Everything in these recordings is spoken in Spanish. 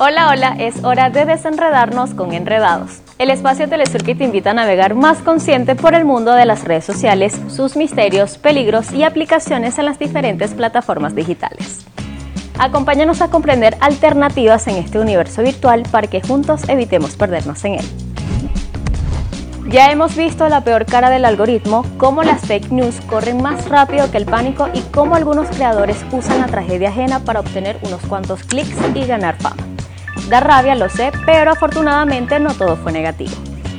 Hola, hola, es hora de desenredarnos con Enredados, el espacio Telesur que te invita a navegar más consciente por el mundo de las redes sociales, sus misterios, peligros y aplicaciones en las diferentes plataformas digitales. Acompáñanos a comprender alternativas en este universo virtual para que juntos evitemos perdernos en él. Ya hemos visto la peor cara del algoritmo, cómo las fake news corren más rápido que el pánico y cómo algunos creadores usan la tragedia ajena para obtener unos cuantos clics y ganar fama. Da rabia, lo sé, pero afortunadamente no todo fue negativo.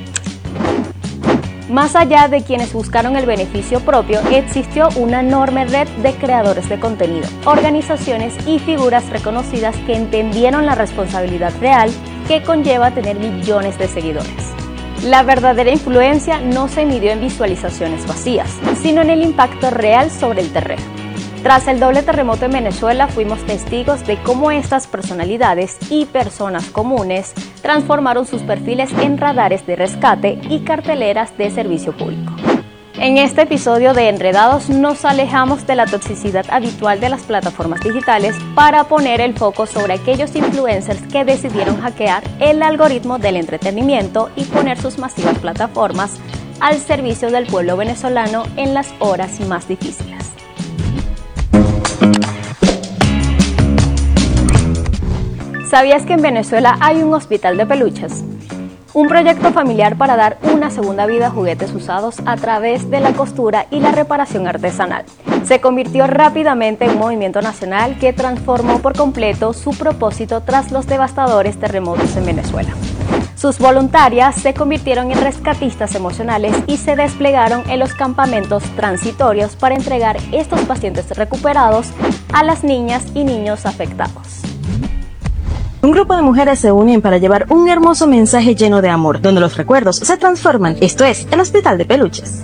Más allá de quienes buscaron el beneficio propio, existió una enorme red de creadores de contenido, organizaciones y figuras reconocidas que entendieron la responsabilidad real que conlleva tener millones de seguidores. La verdadera influencia no se midió en visualizaciones vacías, sino en el impacto real sobre el terreno. Tras el doble terremoto en Venezuela, fuimos testigos de cómo estas personalidades y personas comunes transformaron sus perfiles en radares de rescate y carteleras de servicio público. En este episodio de Enredados nos alejamos de la toxicidad habitual de las plataformas digitales para poner el foco sobre aquellos influencers que decidieron hackear el algoritmo del entretenimiento y poner sus masivas plataformas al servicio del pueblo venezolano en las horas más difíciles. ¿Sabías que en Venezuela hay un hospital de peluches? Un proyecto familiar para dar una segunda vida a juguetes usados a través de la costura y la reparación artesanal. Se convirtió rápidamente en un movimiento nacional que transformó por completo su propósito tras los devastadores terremotos en Venezuela. Sus voluntarias se convirtieron en rescatistas emocionales y se desplegaron en los campamentos transitorios para entregar estos pacientes recuperados a las niñas y niños afectados. Un grupo de mujeres se unen para llevar un hermoso mensaje lleno de amor, donde los recuerdos se transforman. Esto es el Hospital de Peluches.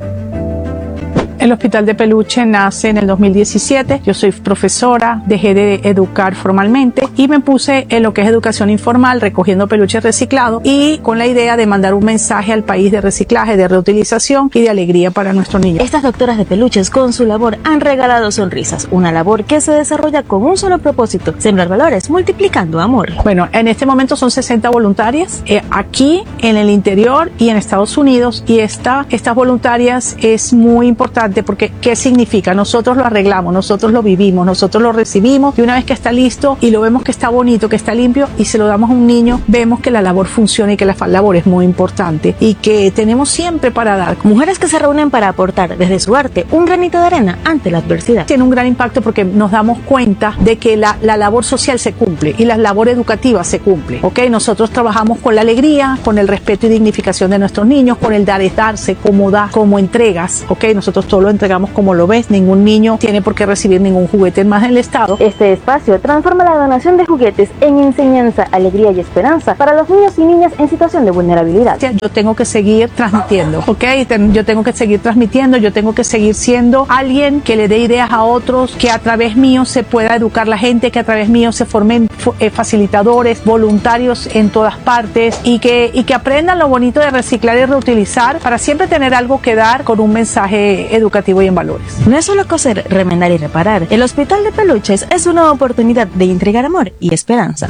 El Hospital de Peluche nace en el 2017, yo soy profesora, dejé de educar formalmente y me puse en lo que es educación informal, recogiendo peluches reciclados y con la idea de mandar un mensaje al país de reciclaje, de reutilización y de alegría para nuestros niños. Estas doctoras de peluches con su labor han regalado sonrisas, una labor que se desarrolla con un solo propósito, sembrar valores, multiplicando amor. Bueno, en este momento son 60 voluntarias aquí en el interior y en Estados Unidos y estas voluntarias es muy importante porque ¿qué significa? Nosotros lo arreglamos, nosotros lo vivimos, nosotros lo recibimos y una vez que está listo y lo vemos que está bonito, que está limpio y se lo damos a un niño, vemos que la labor funciona y que la labor es muy importante y que tenemos siempre para dar. Mujeres que se reúnen para aportar desde su arte un granito de arena ante la adversidad. Tiene un gran impacto porque nos damos cuenta de que la labor social se cumple y la labor educativa se cumple, ¿ok? Nosotros trabajamos con la alegría, con el respeto y dignificación de nuestros niños, con el dar es darse, como entregas, ¿ok? Nosotros todo lo entregamos como lo ves, ningún niño tiene por qué recibir ningún juguete más en el Estado. Este espacio transforma la donación de juguetes en enseñanza, alegría y esperanza para los niños y niñas en situación de vulnerabilidad. Yo tengo que seguir transmitiendo, ¿ok? Yo tengo que seguir transmitiendo, yo tengo que seguir siendo alguien que le dé ideas a otros, que a través mío se pueda educar la gente, que a través mío se formen facilitadores, voluntarios en todas partes y que aprendan lo bonito de reciclar y reutilizar para siempre tener algo que dar con un mensaje educativo y en valores. No es solo coser, remendar y reparar. El Hospital de Peluches es una oportunidad de entregar amor y esperanza.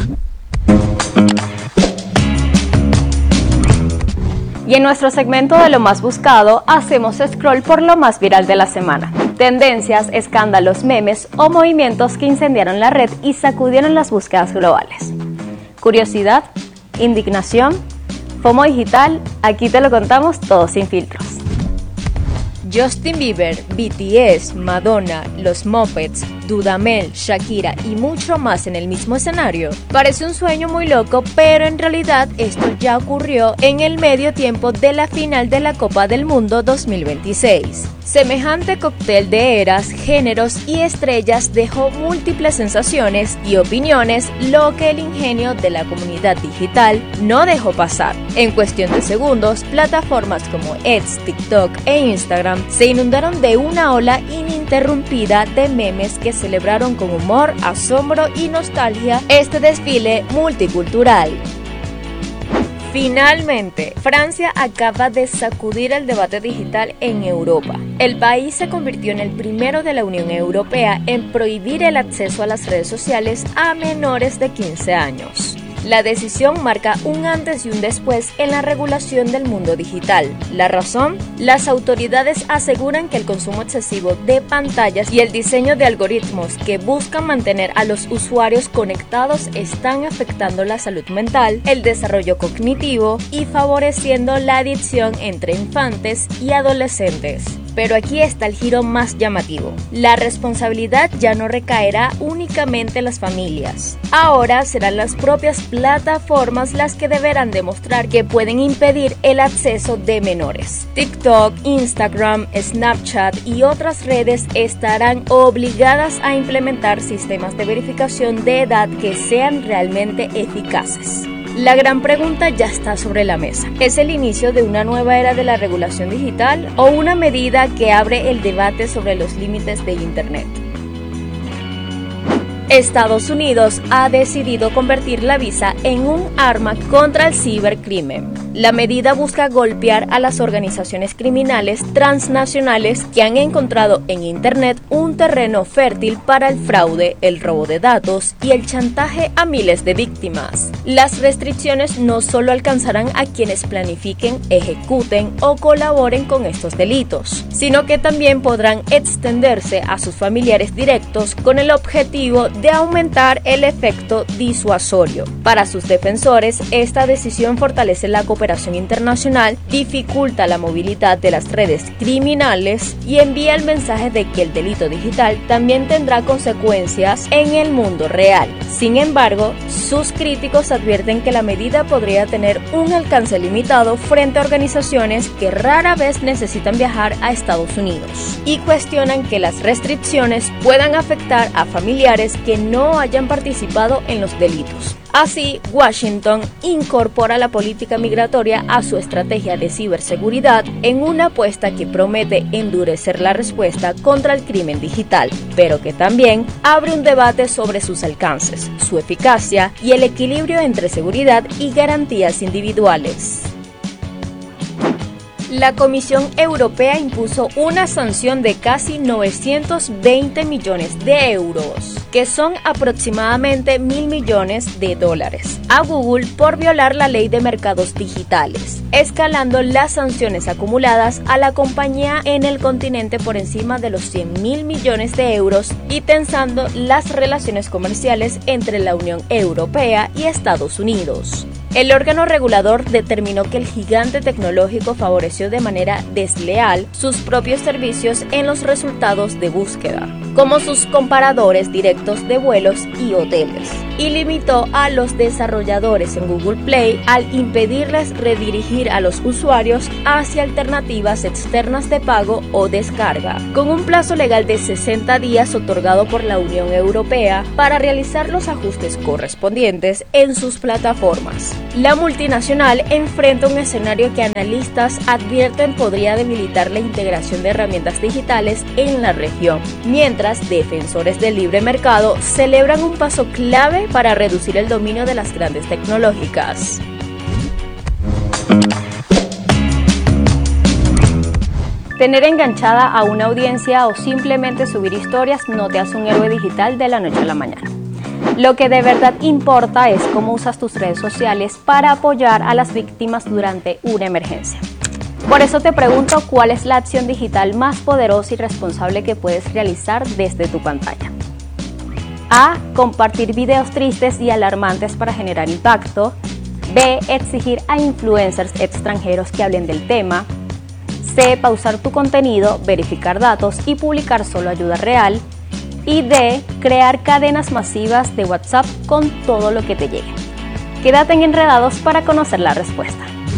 Y en nuestro segmento de lo más buscado, hacemos scroll por lo más viral de la semana. Tendencias, escándalos, memes o movimientos que incendiaron la red y sacudieron las búsquedas globales. Curiosidad, indignación, FOMO digital, aquí te lo contamos todo sin filtros. Justin Bieber, BTS, Madonna, Los Muppets, Dudamel, Shakira y mucho más en el mismo escenario. Parece un sueño muy loco, pero en realidad esto ya ocurrió en el medio tiempo de la final de la Copa del Mundo 2026. Semejante cóctel de eras, géneros y estrellas dejó múltiples sensaciones y opiniones, lo que el ingenio de la comunidad digital no dejó pasar. En cuestión de segundos, plataformas como X, TikTok e Instagram se inundaron de una ola ininterrumpida de memes que celebraron con humor, asombro y nostalgia este desfile multicultural. Finalmente, Francia acaba de sacudir el debate digital en Europa. El país se convirtió en el primero de la Unión Europea en prohibir el acceso a las redes sociales a menores de 15 años. La decisión marca un antes y un después en la regulación del mundo digital. ¿La razón? Las autoridades aseguran que el consumo excesivo de pantallas y el diseño de algoritmos que buscan mantener a los usuarios conectados están afectando la salud mental, el desarrollo cognitivo y favoreciendo la adicción entre infantes y adolescentes. Pero aquí está el giro más llamativo. La responsabilidad ya no recaerá únicamente en las familias. Ahora serán las propias plataformas las que deberán demostrar que pueden impedir el acceso de menores. TikTok, Instagram, Snapchat y otras redes estarán obligadas a implementar sistemas de verificación de edad que sean realmente eficaces. La gran pregunta ya está sobre la mesa. ¿Es el inicio de una nueva era de la regulación digital o una medida que abre el debate sobre los límites de Internet? Estados Unidos ha decidido convertir la visa en un arma contra el cibercrimen. La medida busca golpear a las organizaciones criminales transnacionales que han encontrado en Internet un terreno fértil para el fraude, el robo de datos y el chantaje a miles de víctimas. Las restricciones no solo alcanzarán a quienes planifiquen, ejecuten o colaboren con estos delitos, sino que también podrán extenderse a sus familiares directos con el objetivo de aumentar el efecto disuasorio. Para sus defensores, esta decisión fortalece la cooperación internacional, dificulta la movilidad de las redes criminales y envía el mensaje de que el delito digital también tendrá consecuencias en el mundo real. Sin embargo, sus críticos advierten que la medida podría tener un alcance limitado frente a organizaciones que rara vez necesitan viajar a Estados Unidos y cuestionan que las restricciones puedan afectar a familiares que no hayan participado en los delitos. Así, Washington incorpora la política migratoria a su estrategia de ciberseguridad en una apuesta que promete endurecer la respuesta contra el crimen digital, pero que también abre un debate sobre sus alcances, su eficacia y el equilibrio entre seguridad y garantías individuales. La Comisión Europea impuso una sanción de casi 920 millones de euros, que son aproximadamente $1.000 millones, a Google por violar la ley de mercados digitales, escalando las sanciones acumuladas a la compañía en el continente por encima de los $100.000 millones y tensando las relaciones comerciales entre la Unión Europea y Estados Unidos. El órgano regulador determinó que el gigante tecnológico favoreció de manera desleal sus propios servicios en los resultados de búsqueda, como sus comparadores directos de vuelos y hoteles, y limitó a los desarrolladores en Google Play al impedirles redirigir a los usuarios hacia alternativas externas de pago o descarga, con un plazo legal de 60 días otorgado por la Unión Europea para realizar los ajustes correspondientes en sus plataformas. La multinacional enfrenta un escenario que analistas advierten podría debilitar la integración de herramientas digitales en la región, mientras defensores del libre mercado celebran un paso clave para reducir el dominio de las grandes tecnológicas. Tener enganchada a una audiencia o simplemente subir historias no te hace un héroe digital de la noche a la mañana. Lo que de verdad importa es cómo usas tus redes sociales para apoyar a las víctimas durante una emergencia. Por eso te pregunto, ¿cuál es la acción digital más poderosa y responsable que puedes realizar desde tu pantalla? A. Compartir videos tristes y alarmantes para generar impacto. B. Exigir a influencers extranjeros que hablen del tema. C. Pausar tu contenido, verificar datos y publicar solo ayuda real. Y D. Crear cadenas masivas de WhatsApp con todo lo que te llegue. Quédate en Enredados para conocer la respuesta.